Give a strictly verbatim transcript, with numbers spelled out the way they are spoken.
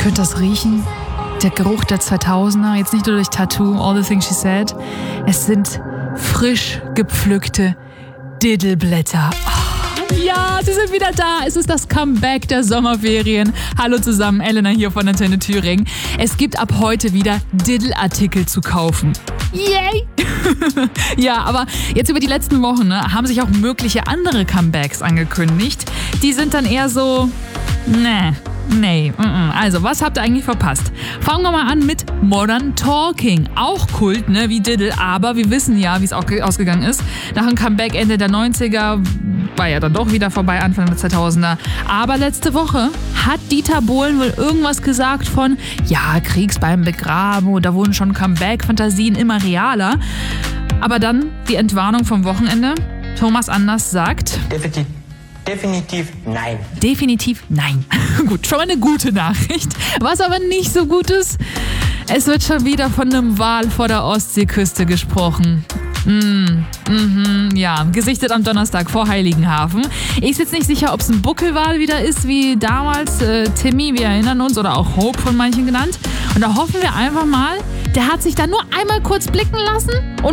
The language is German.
könnt das riechen. Der Geruch der zweitausender, jetzt nicht nur durch Tattoo, All the Things She Said. Es sind frisch gepflückte Diddleblätter. Oh, ja, sie sind wieder da. Es ist das Comeback der Sommerferien. Hallo zusammen, Elena hier von Antenne Thüringen. Es gibt ab heute wieder Diddle-Artikel zu kaufen. Yay! Ja, aber jetzt über die letzten Wochen ne, haben sich auch mögliche andere Comebacks angekündigt. Die sind dann eher so, ne. Nee, also was habt ihr eigentlich verpasst? Fangen wir mal an mit Modern Talking. Auch Kult, ne, wie Diddle, aber wir wissen ja, wie es auch ausgegangen ist. Nach einem Comeback Ende der neunziger war ja dann doch wieder vorbei, Anfang der zweitausender. Aber letzte Woche hat Dieter Bohlen wohl irgendwas gesagt von, ja, Kriegs beim Begraben, da wurden schon Comeback-Fantasien immer realer. Aber dann die Entwarnung vom Wochenende. Thomas Anders sagt... Definitiv. Definitiv nein. Definitiv nein. Gut, schon mal eine gute Nachricht. Was aber nicht so gut ist, es wird schon wieder von einem Wal vor der Ostseeküste gesprochen. Mm, mhm, ja, gesichtet am Donnerstag vor Heiligenhafen. Ich bin jetzt nicht sicher, ob es ein Buckelwal wieder ist, wie damals äh, Timmy, wir erinnern uns, oder auch Hope von manchen genannt. Und da hoffen wir einfach mal, der hat sich da nur einmal kurz blicken lassen und